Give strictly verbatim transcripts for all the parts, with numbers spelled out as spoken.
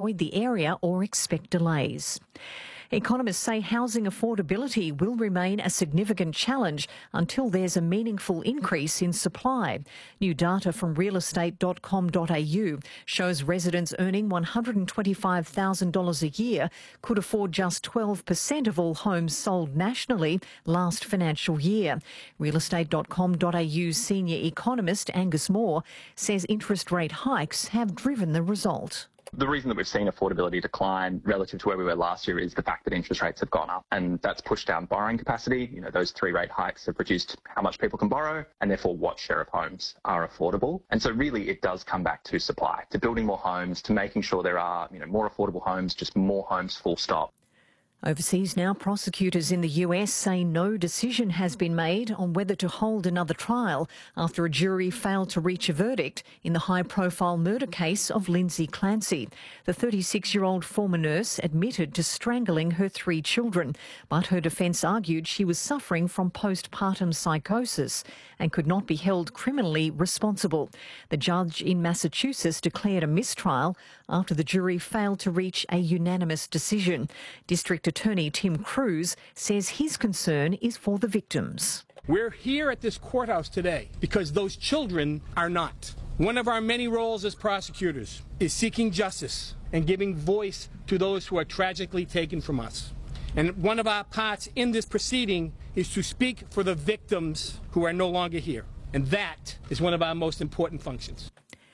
avoid the area or expect delays. Economists say housing affordability will remain a significant challenge until there's a meaningful increase in supply. New data from real estate dot com dot a u shows residents earning one hundred twenty-five thousand dollars a year could afford just twelve percent of all homes sold nationally last financial year. real estate dot com dot a u senior economist Angus Moore says interest rate hikes have driven the result. The reason that we've seen affordability decline relative to where we were last year is the fact that interest rates have gone up, and that's pushed down borrowing capacity. You know, those three rate hikes have reduced how much people can borrow and therefore what share of homes are affordable. And so really it does come back to supply, to building more homes, to making sure there are, you know, more affordable homes, just more homes full stop. Overseas now, prosecutors in the U S say no decision has been made on whether to hold another trial after a jury failed to reach a verdict in the high-profile murder case of Lindsay Clancy. The thirty-six-year-old former nurse admitted to strangling her three children, but her defence argued she was suffering from postpartum psychosis and could not be held criminally responsible. The judge in Massachusetts declared a mistrial after the jury failed to reach a unanimous decision. District Attorney Tim Cruz says his concern is for the victims. We're here at this courthouse today because those children are not. One of our many roles as prosecutors is seeking justice and giving voice to those who are tragically taken from us. And one of our parts in this proceeding is to speak for the victims who are no longer here. And that is one of our most important functions.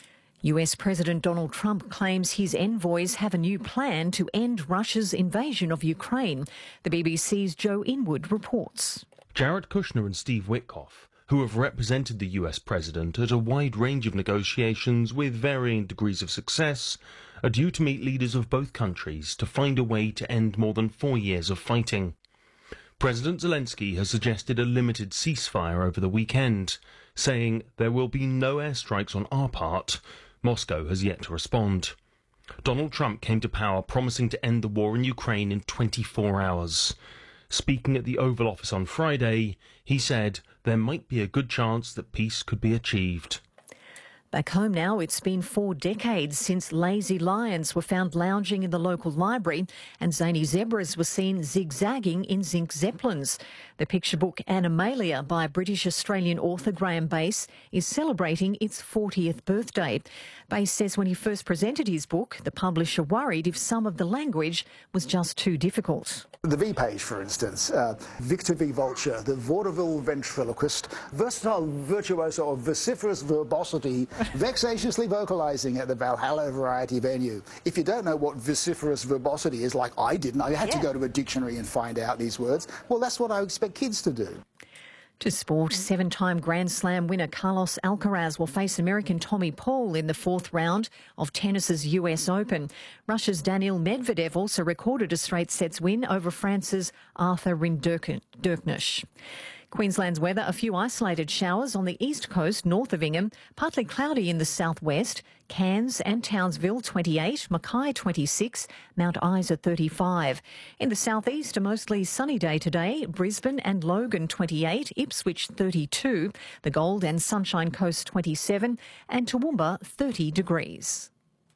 U S President Donald Trump claims his envoys have a new plan to end Russia's invasion of Ukraine. The B B C's Joe Inwood reports. Jared Kushner and Steve Witkoff, who have represented the U S president at a wide range of negotiations with varying degrees of success, are due to meet leaders of both countries to find a way to end more than four years of fighting. President Zelensky has suggested a limited ceasefire over the weekend, saying there will be no airstrikes on our part. Moscow has yet to respond. Donald Trump came to power promising to end the war in Ukraine in twenty-four hours. Speaking at the Oval Office on Friday, he said there might be a good chance that peace could be achieved. Back home now, it's been four decades since lazy lions were found lounging in the local library and zany zebras were seen zigzagging in zinc zeppelins. The picture book Animalia by British-Australian author Graham Bass is celebrating its fortieth birthday. Bass says when he first presented his book, the publisher worried if some of the language was just too difficult. The V page, for instance, uh, Victor V. Vulture, the vaudeville ventriloquist, versatile virtuoso of vociferous verbosity, vexatiously vocalising at the Valhalla Variety venue. If you don't know what vociferous verbosity is, like I didn't, I had yeah. to go to a dictionary and find out these words. Well, that's what I expect kids to do. To sport, seven-time Grand Slam winner Carlos Alcaraz will face American Tommy Paul in the fourth round of tennis's U S Open. Russia's Daniil Medvedev also recorded a straight sets win over France's Arthur Rinderknech. Queensland's weather, a few isolated showers on the east coast north of Ingham, partly cloudy in the southwest, Cairns and Townsville twenty-eight, Mackay twenty-six, Mount Isa thirty-five. In the southeast, a mostly sunny day today, Brisbane and Logan twenty-eight, Ipswich thirty-two, the Gold and Sunshine Coast twenty-seven, and Toowoomba thirty degrees.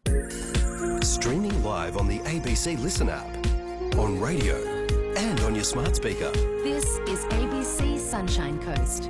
Streaming live on the A B C Listen app, on radio and on your smart speaker. This is A B C Sunshine Coast.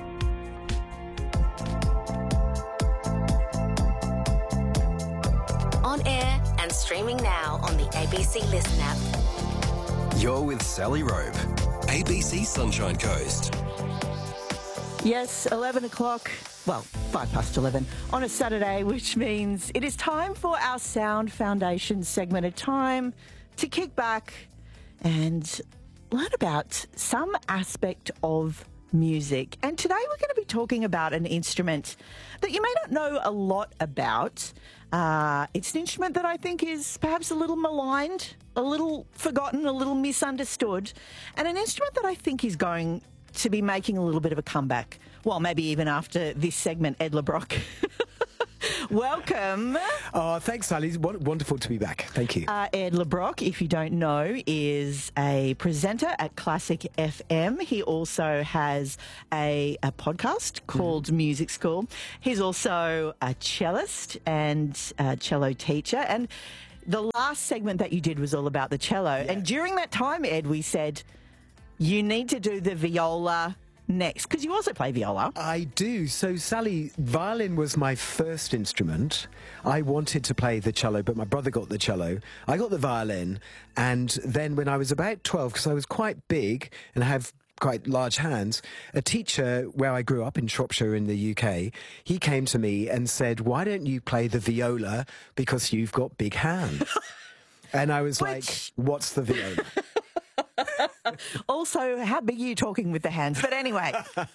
On air and streaming now on the A B C Listen app. You're with Sally Robe, A B C Sunshine Coast. Yes, eleven o'clock, well, five past eleven on a Saturday, which means it is time for our Sound Foundation segment, a time to kick back and learn about some aspect of music. And today we're going to be talking about an instrument that you may not know a lot about. Uh, it's an instrument that I think is perhaps a little maligned, a little forgotten, a little misunderstood, and an instrument that I think is going to be making a little bit of a comeback. Well, maybe even after this segment, Ed LeBrock. Welcome. Oh, thanks, Sally. Wonderful to be back. Thank you. Uh, Ed LeBrock, if you don't know, is a presenter at Classic F M. He also has a, a podcast called mm. Music School. He's also a cellist and a cello teacher. And the last segment that you did was all about the cello. Yeah. And during that time, Ed, we said, you need to do the viola next, because you also play viola. I do. So, Sally, violin was my first instrument. I wanted to play the cello, but my brother got the cello. I got the violin, and then when I was about twelve, because I was quite big and have quite large hands, a teacher where I grew up in Shropshire in the U K, he came to me and said, why don't you play the viola because you've got big hands? And I was Which... like, what's the viola? Also, how big are you talking with the hands? But anyway,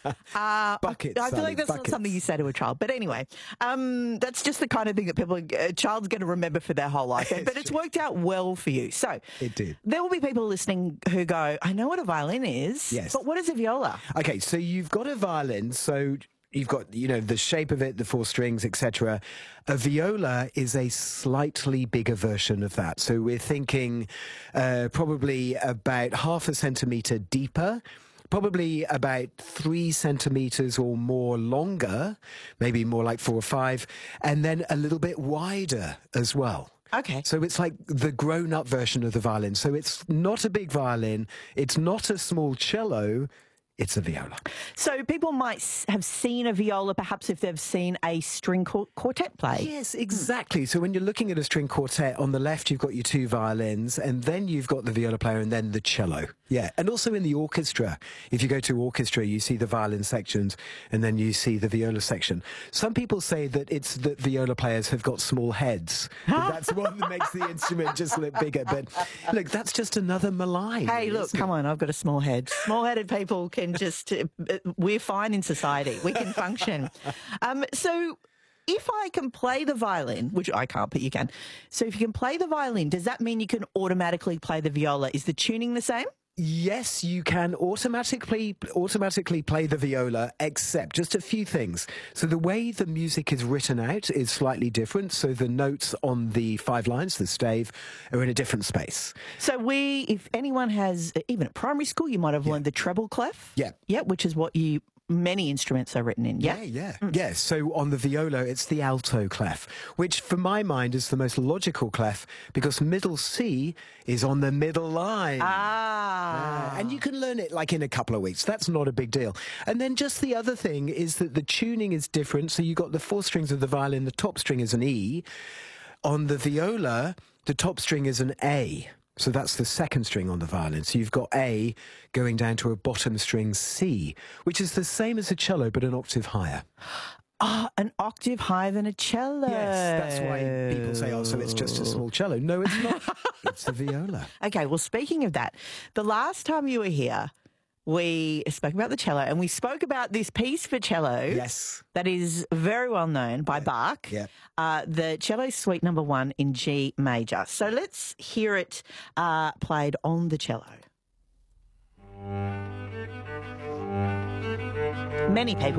uh, buckets, I feel Sally, like that's buckets. not something you say to a child. But anyway, um, that's just the kind of thing that people, a child's going to remember for their whole life. But it's worked out well for you. So it did. There will be people listening who go, I know what a violin is, yes, but what is a viola? Okay, so you've got a violin, so you've got, you know, the shape of it, the four strings, et cetera. A viola is a slightly bigger version of that. So we're thinking uh, probably about half a centimetre deeper, probably about three centimetres or more longer, maybe more like four or five, and then a little bit wider as well. Okay. So it's like the grown-up version of the violin. So it's not a big violin, it's not a small cello, it's a viola. So people might have seen a viola perhaps if they've seen a string quartet play. Yes, exactly. So when you're looking at a string quartet, on the left you've got your two violins, and then you've got the viola player and then the cello. Yeah, and also in the orchestra. If you go to orchestra, you see the violin sections and then you see the viola section. Some people say that it's that viola players have got small heads. That's what makes the instrument just look bigger. But look, that's just another malign. Hey, look, come on, I've got a small head. Small-headed people can just, uh, we're fine in society. We can function. Um, so if I can play the violin, which I can't, but you can. So if you can play the violin, does that mean you can automatically play the viola? Is the tuning the same? Yes, you can automatically automatically play the viola, except just a few things. So the way the music is written out is slightly different. So the notes on the five lines, the stave, are in a different space. So we, if anyone has, even at primary school, you might have yeah. learned the treble clef. Yeah. Yeah, which is what you... many instruments are written in, yeah? Yeah, yeah. Mm. Yeah, so on the viola, it's the alto clef, which for my mind is the most logical clef because middle C is on the middle line. Ah. Uh, and you can learn it like in a couple of weeks. That's not a big deal. And then just the other thing is that the tuning is different. So you've got the four strings of the violin, the top string is an E. On the viola, the top string is an A. So that's the second string on the violin. So you've got A going down to a bottom string C, which is the same as a cello, but an octave higher. Ah, oh, an octave higher than a cello. Yes, that's why people say, oh, so it's just a small cello. No, it's not. It's a viola. Okay, well, speaking of that, the last time you were here, we spoke about the cello and we spoke about this piece for cello. Yes. That is very well known by yeah. Bach. Yeah. Uh, the Cello Suite number one in G major. So let's hear it uh, played on the cello. Many people